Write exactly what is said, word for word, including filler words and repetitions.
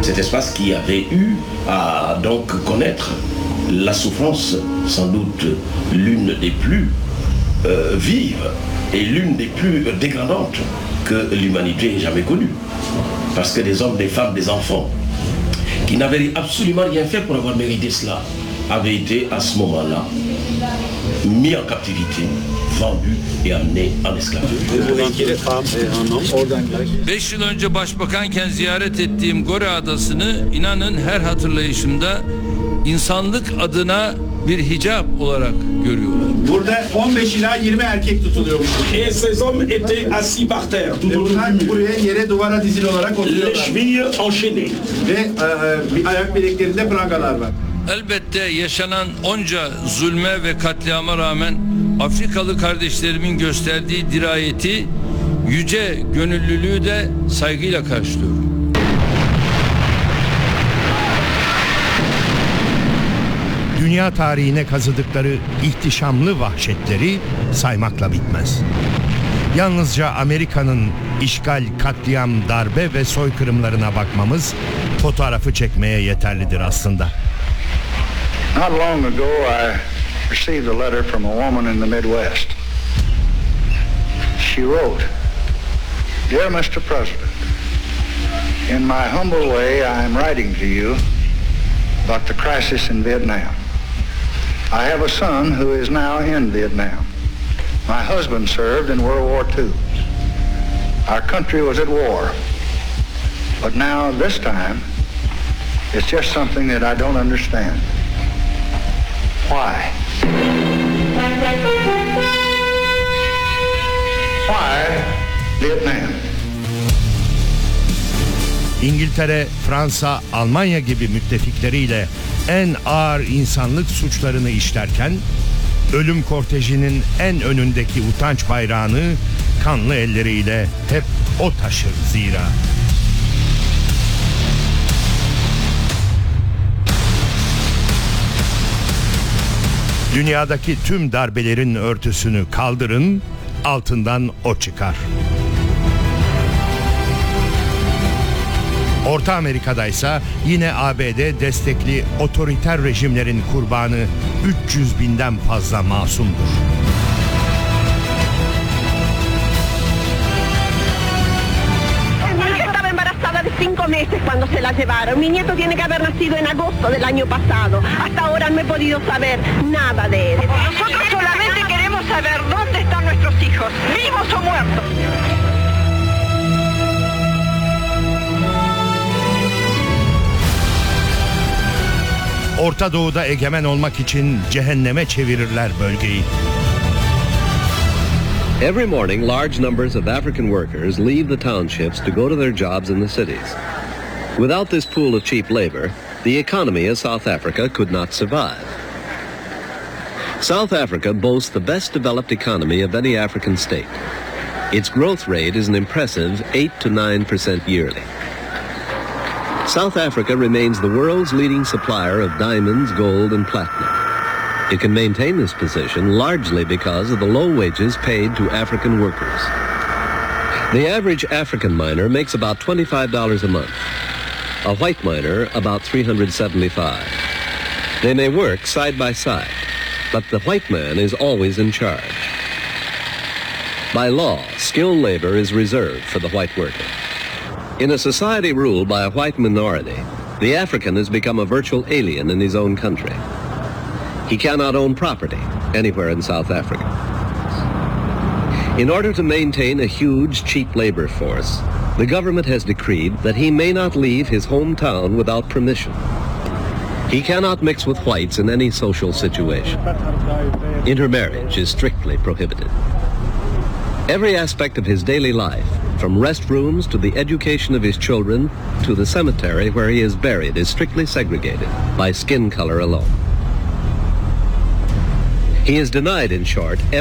cet espace qui avait eu à donc connaître la souffrance, sans doute l'une des plus euh, vives et l'une des plus dégradantes que l'humanité ait jamais connue. Parce que des hommes, des femmes, des enfants, qui n'avaient absolument rien fait pour avoir mérité cela, avaient été à ce moment-là mis en captivité, vendus et amenés en esclavage. Beş yıl önce başbakanken ziyaret ettiğim Gore Adası'nı inanın her hatırlayışımda insanlık adına bir hicap olarak görüyorum. Burada on beş ila yirmi erkek tutuluyormuş. Et ces hommes étaient assis par terre. Bunlar buraya yere duvara dizili olarak Les oturuyorlar. chevilles enchaînées. Ve e, bir ayak bileklerinde prangalar var. Elbette yaşanan onca zulme ve katliama rağmen Afrikalı kardeşlerimin gösterdiği dirayeti, yüce gönüllülüğü de saygıyla karşılıyorum. Dünya tarihine kazıdıkları ihtişamlı vahşetleri saymakla bitmez. Yalnızca Amerika'nın işgal, katliam, darbe ve soykırımlarına bakmamız fotoğrafı çekmeye yeterlidir aslında. Not long ago, I received a letter from a woman in the Midwest. She wrote, "Dear Mister President, in my humble way, I am writing to you about the crisis in Vietnam. I have a son who is now in Vietnam. My husband served in World War Two. Our country was at war. But now, this time, it's just something that I don't understand. Why? Why Vietnam? İngiltere, Fransa, Almanya gibi müttefikleriyle en ağır insanlık suçlarını işlerken, ölüm kortejinin en önündeki utanç bayrağını kanlı elleriyle hep o taşır zira. Dünyadaki tüm darbelerin örtüsünü kaldırın, altından o çıkar. Orta Amerika'daysa yine A B D destekli otoriter rejimlerin kurbanı üç yüz binden fazla masumdur. Cinco meses cuando se la llevaron. Mi nieto tiene que haber nacido en agosto del año pasado. Hasta ahora no he podido saber nada de él. Nosotros solamente queremos saber dónde están nuestros hijos, vivos o muertos. Orta Doğu'da egemen olmak için cehenneme çevirirler bölgeyi. Every morning, large numbers of African workers leave the townships to go to their jobs in the cities. Without this pool of cheap labor, the economy of South Africa could not survive. South Africa boasts the best developed economy of any African state. Its growth rate is an impressive eight to nine percent yearly. South Africa remains the world's leading supplier of diamonds, gold, and platinum. It can maintain this position largely because of the low wages paid to African workers. The average African miner makes about twenty-five dollars a month. A white miner about three hundred seventy-five dollars. They may work side by side, but the white man is always in charge. By law, skilled labor is reserved for the white worker. In a society ruled by a white minority, the African has become a virtual alien in his own country. He cannot own property anywhere in South Africa. In order to maintain a huge, cheap labor force, the government has decreed that he may not leave his hometown without permission. He cannot mix with whites in any social situation. Intermarriage is strictly prohibited. Every aspect of his daily life, from restrooms to the education of his children to the cemetery where he is buried, is strictly segregated by skin color alone. He is denied, in short,